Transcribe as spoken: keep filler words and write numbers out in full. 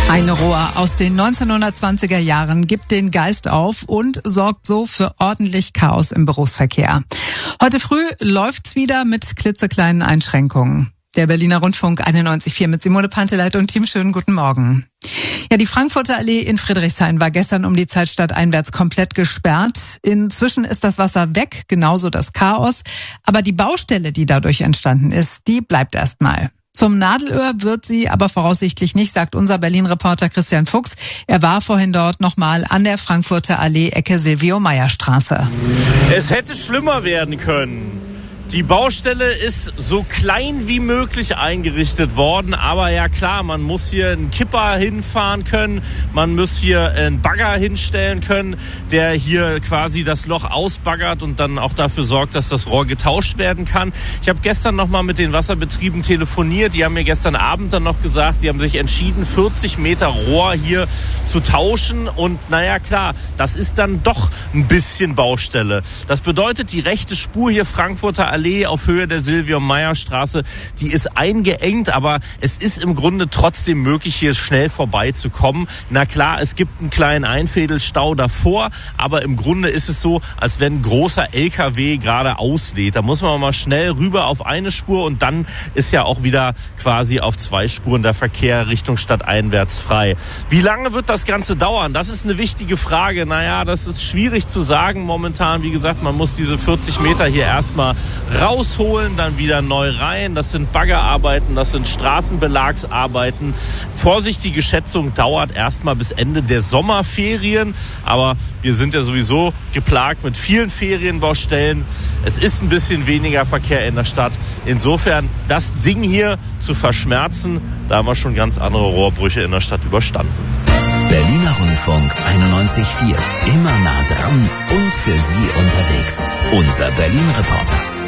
Ein Rohr aus den neunzehnhundertzwanziger Jahren gibt den Geist auf und sorgt so für ordentlich Chaos im Berufsverkehr. Heute früh läuft's wieder mit klitzekleinen Einschränkungen. Der Berliner Rundfunk einundneunzig Komma vier mit Simone Panteleit und Team. Schönen guten Morgen. Ja, die Frankfurter Allee in Friedrichshain war gestern um die Zeit stadteinwärts komplett gesperrt. Inzwischen ist das Wasser weg, genauso das Chaos. Aber die Baustelle, die dadurch entstanden ist, die bleibt erstmal. Zum Nadelöhr wird sie aber voraussichtlich nicht, sagt unser Berlin-Reporter Christian Fuchs. Er war vorhin dort nochmal an der Frankfurter Allee, Ecke Silvio-Meyer-Straße. Es hätte schlimmer werden können. Die Baustelle ist so klein wie möglich eingerichtet worden, aber ja klar, man muss hier einen Kipper hinfahren können, man muss hier einen Bagger hinstellen können, der hier quasi das Loch ausbaggert und dann auch dafür sorgt, dass das Rohr getauscht werden kann. Ich habe gestern nochmal mit den Wasserbetrieben telefoniert, die haben mir gestern Abend dann noch gesagt, die haben sich entschieden, vierzig Meter Rohr hier zu tauschen und naja klar, das ist dann doch ein bisschen Baustelle. Das bedeutet, die rechte Spur hier Frankfurter Allee auf Höhe der Silvio-Meyer-Straße, die ist eingeengt, aber es ist im Grunde trotzdem möglich, hier schnell vorbeizukommen. Na klar, es gibt einen kleinen Einfädelstau davor, aber im Grunde ist es so, als wenn ein großer L K W gerade auslädt. Da muss man mal schnell rüber auf eine Spur und dann ist ja auch wieder quasi auf zwei Spuren der Verkehr Richtung stadteinwärts frei. Wie lange wird das Ganze dauern? Das ist eine wichtige Frage. Naja, das ist schwierig zu sagen momentan. Wie gesagt, man muss diese vierzig Meter hier erstmal rausholen, dann wieder neu rein. Das sind Baggerarbeiten, das sind Straßenbelagsarbeiten. Vorsichtige Schätzung dauert erstmal bis Ende der Sommerferien, aber wir sind ja sowieso geplagt mit vielen Ferienbaustellen. Es ist ein bisschen weniger Verkehr in der Stadt. Insofern, das Ding hier zu verschmerzen, da haben wir schon ganz andere Rohrbrüche in der Stadt überstanden. Berliner Rundfunk einundneunzig Komma vier. Immer nah dran und für Sie unterwegs. Unser Berlin-Reporter.